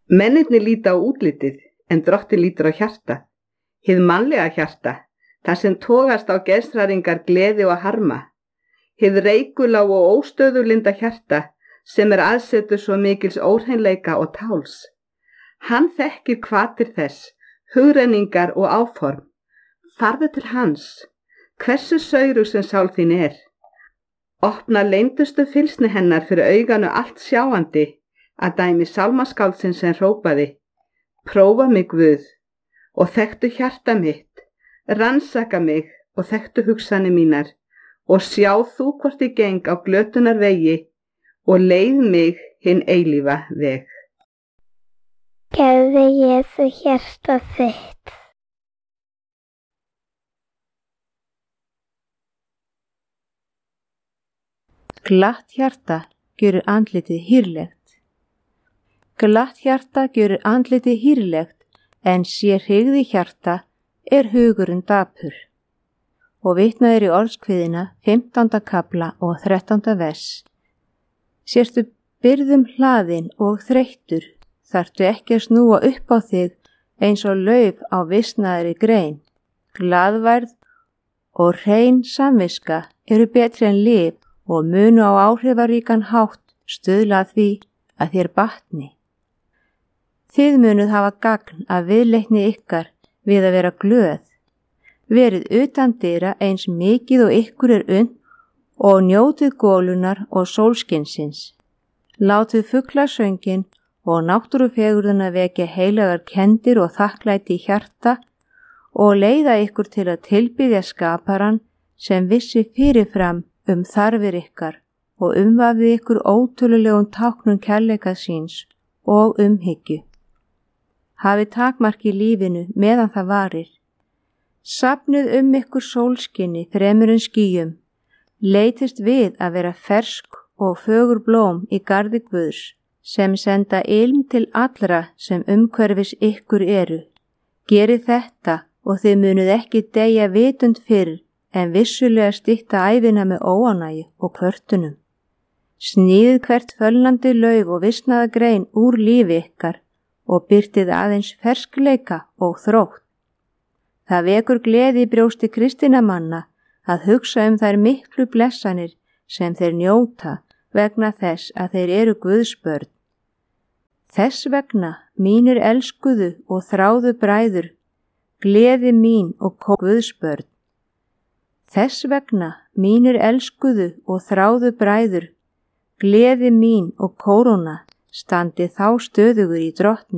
Mennirnir líta á útlitið en Drottinn lítur á hjarta. Hið mannlega hjarta, það sem togast á geðshræringar, gleði og harma. Hið reikulága og óstöðuglinda hjarta sem aðsetur svo mikils óhreinleika og táls. Hann þekkir hvatir þess, hugrenningar og áform. Farðu til hans, hversu saurug sem sál þín er. Opna leyndustu fylsni hennar fyrir auganu allt sjáandi, að dæmi sálmaskáldsins sem hrópaði: Prófa mig, Guð, og þekktu hjarta mitt, rannsaka mig og þekktu hugsanir mínar, og sjá þú hvort ég geng á glötunar vegi og leið mig hinn eilífa veg. Gefðu Jesú hjarta þitt. Glatt hjarta gjörir andlitið hýrlegt. Glatt hjarta gjörir andlitið hýrlegt, en sé hryggði hjarta hugurinn dapur. Og vitnað í orðskviðina 15. kafla og 13. vers. Sértu byrðum hlaðinn og þreyttur, þarftu ekki að snúa upp á þig eins og lauf á visnaðri grein. Glaðværð og hrein samviska eru betri en lyf og munu á áhrifaríkan hátt stuðla að því að þér batni. Þið munuð hafa gagn af viðleitni ykkar við að vera glöð. Verið utan dyra eins mikið og ykkur unnt og njótið gólunar og sólskinsins. Látið fuglasöngin og náttúrufegurðuna vekja heilagar kendir og þakklæti í hjarta og leiða ykkur til að tilbiðja skaparan sem vissi fyrirfram þarfir ykkar og umvafði ykkur ótölulegum táknum kærleika síns og umhyggju. Hafið takmark í lífinu meðan það varir. Safnið ykkur sólskinni fremur en skýjum. Leitist við að vera fersk og fögur blóm í garði Guðs, sem senda ilm til allra sem umhverfis ykkur eru. Gerið þetta og þið munuð ekki deyja vitund fyrr en vissulega stytta ævina með óánægju og kvörtunum. Sníðið hvert fölnandi lauf og visnaða grein úr lífi ykkar og byrtið aðeins ferskleika og þrótt. Það vekur gleði í brjósti kristinna manna að hugsa þær miklu blessanir sem þeir njóta vegna þess að þeir eru Guðs börn. Þess vegna, mínir elskuðu og þráðu bræður, gleði mín og Guðs börn. Þess vegna, mínir elskuðu og þráðu bræður, gleði mín og kóróna standi þá stöðugur í Drottni.